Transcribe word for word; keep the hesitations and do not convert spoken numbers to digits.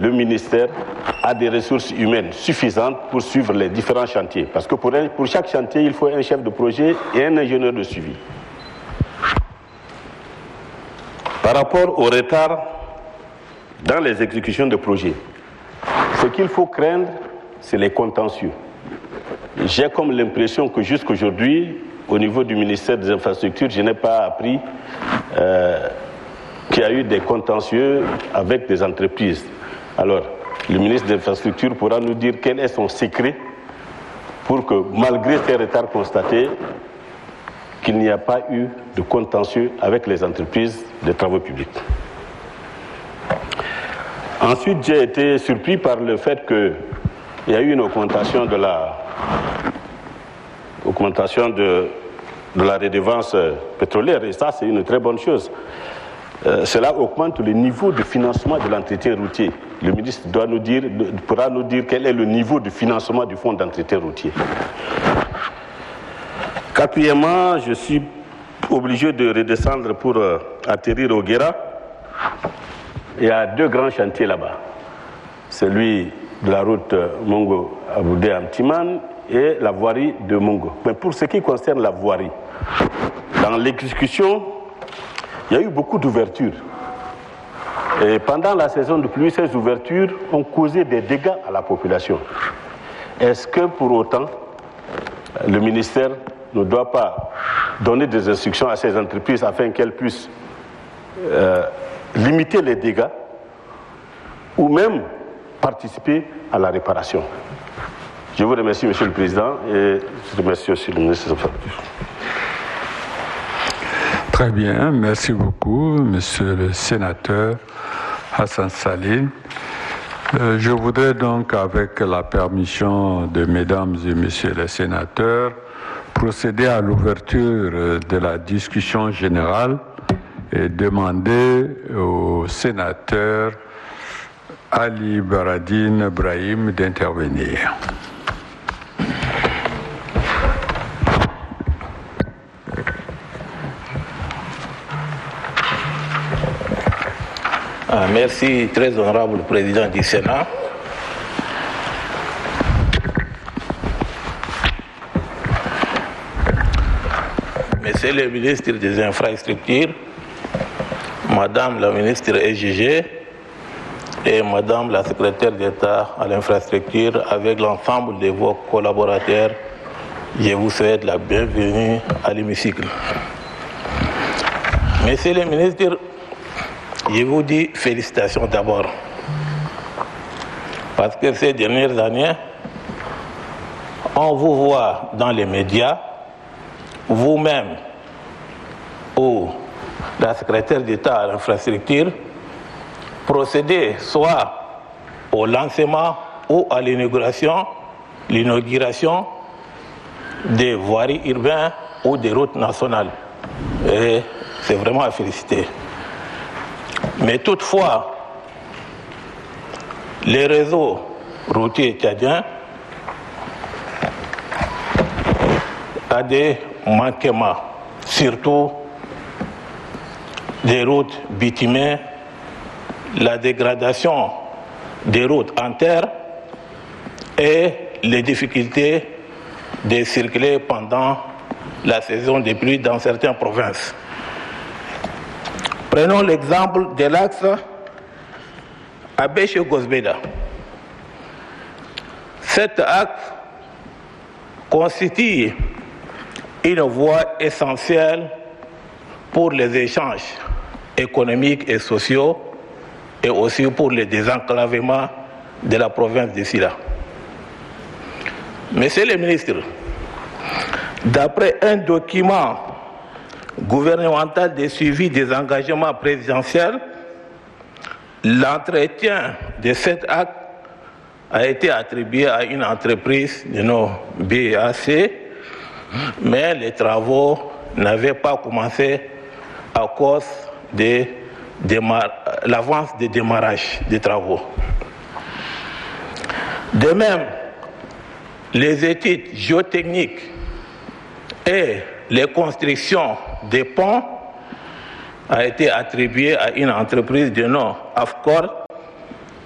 le ministère a des ressources humaines suffisantes pour suivre les différents chantiers. Parce que pour, un, pour chaque chantier, il faut un chef de projet et un ingénieur de suivi. Par rapport au retard dans les exécutions de projets, ce qu'il faut craindre, c'est les contentieux. J'ai comme l'impression que jusqu'aujourd'hui, au niveau du ministère des Infrastructures, je n'ai pas appris euh, qu'il y a eu des contentieux avec des entreprises. Alors, le ministre des Infrastructures pourra nous dire quel est son secret pour que, malgré ces retards constatés, qu'il n'y a pas eu de contentieux avec les entreprises de travaux publics. Ensuite, j'ai été surpris par le fait qu'il y a eu une augmentation de la, augmentation de, de la redevance pétrolière, et ça, c'est une très bonne chose. Euh, cela augmente le niveau de financement de l'entretien routier. Le ministre doit nous dire, pourra nous dire quel est le niveau de financement du fonds d'entretien routier. Quatrièmement, je suis obligé de redescendre pour euh, atterrir au Guéra. Il y a deux grands chantiers là-bas. Celui de la route Mongo-Aboudé-Amtiman et la voirie de Mongo. Mais pour ce qui concerne la voirie, dans l'exécution, il y a eu beaucoup d'ouvertures. Et pendant la saison de pluie, ces ouvertures ont causé des dégâts à la population. Est-ce que pour autant, le ministère ne doit pas donner des instructions à ces entreprises afin qu'elles puissent euh, limiter les dégâts ou même participer à la réparation? Je vous remercie, Monsieur le Président, et je remercie aussi le ministre des Infrastructures. Très bien, merci beaucoup, Monsieur le Sénateur Hassan Saline. Euh, je voudrais donc, avec la permission de Mesdames et Messieurs les sénateurs, procéder à l'ouverture de la discussion générale et demander au sénateur Ali Baradine Brahim d'intervenir. Ah, merci, très honorable président du Sénat. Monsieur le ministre des Infrastructures, Madame la ministre E G G et Madame la secrétaire d'État à l'infrastructure, avec l'ensemble de vos collaborateurs, je vous souhaite la bienvenue à l'hémicycle. Monsieur le ministre, je vous dis félicitations d'abord, parce que ces dernières années, on vous voit dans les médias, vous-même ou la secrétaire d'État à l'infrastructure, procéder soit au lancement ou à l'inauguration, l'inauguration des voiries urbaines ou des routes nationales. Et c'est vraiment à féliciter. Mais toutefois, les réseaux routiers tchadiens ont des manquements, surtout des routes bitumées, la dégradation des routes en terre et les difficultés de circuler pendant la saison des pluies dans certaines provinces. Prenons l'exemple de l'axe Abéché-Gozbeda. Cet axe constitue une voie essentielle pour les échanges économiques et sociaux et aussi pour le désenclavement de la province de Silla. Monsieur le ministre, d'après un document gouvernemental de suivi des engagements présidentiels, l'entretien de cet acte a été attribué à une entreprise de nos B A C, mais les travaux n'avaient pas commencé à cause de l'avance de démarrage des travaux. De même, les études géotechniques et les constructions des ponts ont été attribuées à une entreprise de nom Afcor